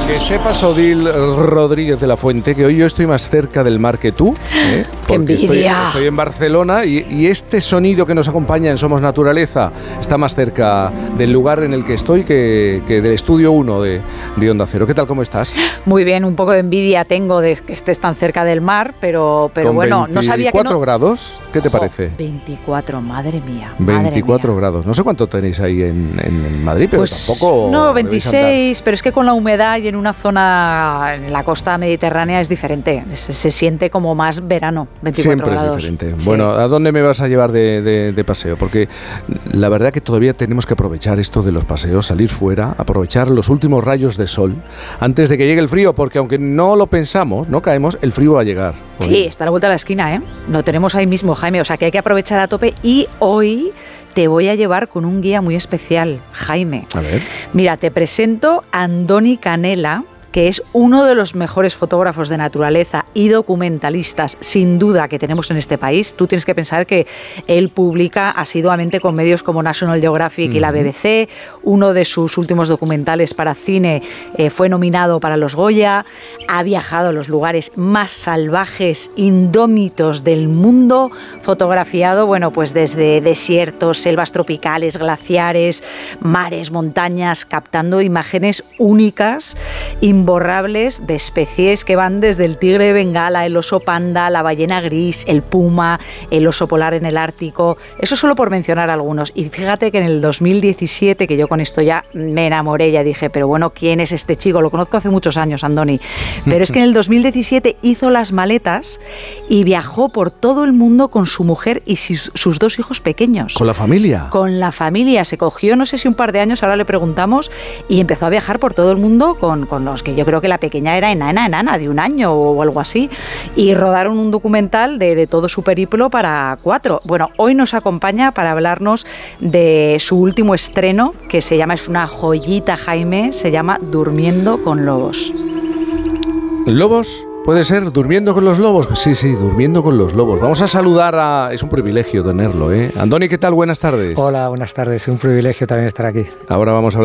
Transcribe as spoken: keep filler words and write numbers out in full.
Que sepas, Odil Rodríguez de la Fuente, que hoy yo estoy más cerca del mar que tú, ¿eh? ¡Qué envidia! Estoy, estoy en Barcelona y, y este sonido que nos acompaña en Somos Naturaleza está más cerca del lugar en el que estoy que, que del estudio uno de, de Onda Cero. ¿Qué tal, cómo estás? Muy bien, un poco de envidia tengo de que estés tan cerca del mar, pero, pero Con bueno, no sabía que no... veinticuatro grados, ¿qué te Ojo, parece? veinticuatro, madre mía. Madre veinticuatro mía. grados. No sé cuánto tenéis ahí en, en Madrid, pero pues, tampoco... No, veintiséis, pero es que con la humedad y en una zona, en la costa mediterránea es diferente. Se, se siente como más verano, veinticuatro Siempre grados. es diferente. Sí. Bueno, ¿a dónde me vas a llevar de, de, de paseo? Porque la verdad que todavía tenemos que aprovechar esto de los paseos, salir fuera, aprovechar los últimos rayos de sol antes de que llegue el frío, porque aunque no lo pensamos, no caemos, el frío va a llegar. Sí, Oye. está a la vuelta de la esquina, ¿eh? Lo tenemos ahí mismo, Jaime, o sea que hay que aprovechar a tope y hoy te voy a llevar con un guía muy especial, Jaime. A ver. Mira, te presento a Andoni Canela, que es uno de los mejores fotógrafos de naturaleza y documentalistas, sin duda, que tenemos en este país. Tú tienes que pensar que él publica asiduamente con medios como National Geographic uh-huh. y la B B C. Uno de sus últimos documentales para cine eh, fue nominado para los Goya. Ha viajado a los lugares más salvajes, indómitos del mundo, fotografiado, bueno, pues desde desiertos, selvas tropicales, glaciares, mares, montañas, captando imágenes únicas, imborrables de especies que van desde el tigre de Bengala, el oso panda, la ballena gris, el puma, el oso polar en el Ártico. Eso solo por mencionar algunos. Y fíjate que en el dos mil diecisiete, que yo con esto ya me enamoré, ya dije, pero bueno, ¿quién es este chico? Lo conozco hace muchos años, Andoni. Pero es que en el dos mil diecisiete hizo las maletas y viajó por todo el mundo con su mujer y sus, sus dos hijos pequeños. ¿Con la familia? Con la familia. Se cogió, no sé si un par de años, ahora le preguntamos, y empezó a viajar por todo el mundo con, con los que yo creo que la pequeña era enana, enana, de un año o algo así. Y rodaron un documental de, de todo su periplo para cuatro. Bueno, hoy nos acompaña para hablarnos de su último estreno, que se llama, es una joyita, Jaime, se llama Durmiendo con lobos. ¿Lobos? ¿Puede ser? ¿Durmiendo con los lobos? Sí, sí, durmiendo con los lobos. Vamos a saludar a... Es un privilegio tenerlo, ¿eh? Andoni, ¿qué tal? Buenas tardes. Hola, buenas tardes. Es un privilegio también estar aquí. Ahora vamos a hablar